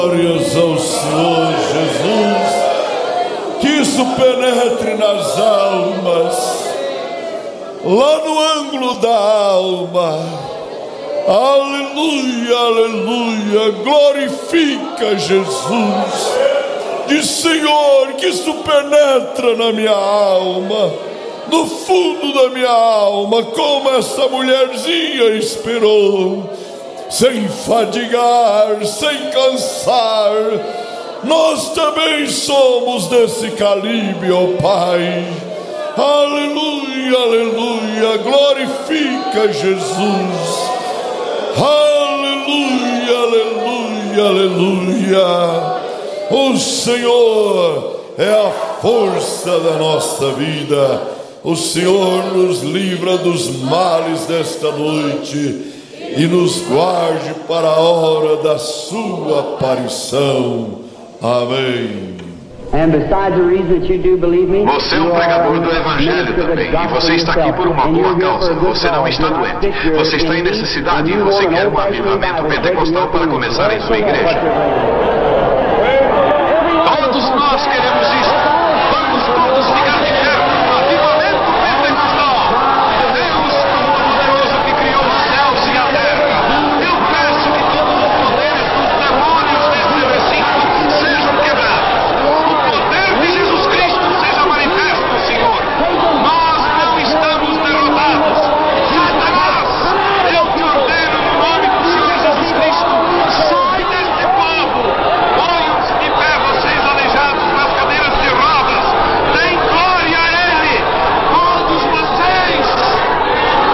Glórias ao Senhor Jesus. Que isso penetre nas almas, lá no ângulo da alma. Aleluia, aleluia. Glorifica Jesus. Diz: Senhor, que isso penetra na minha alma, no fundo da minha alma, como essa mulherzinha esperou, sem fadigar, sem cansar. Nós também somos desse calibre, ó Pai. Aleluia, aleluia. Glorifica Jesus. Aleluia, aleluia, aleluia. O Senhor é a força da nossa vida. O Senhor nos livra dos males desta noite e nos guarde para a hora da sua aparição. Amém. Você é um pregador do Evangelho também, e você está aqui por uma boa causa. Você não está doente. Você está em necessidade e você quer um avivamento pentecostal para começar em sua igreja.